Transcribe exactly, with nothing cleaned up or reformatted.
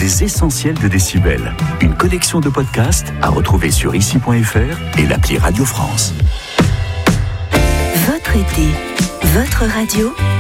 Les essentiels de Décibel. Une collection de podcasts à retrouver sur ici point f r et l'appli Radio France. Votre été, votre radio.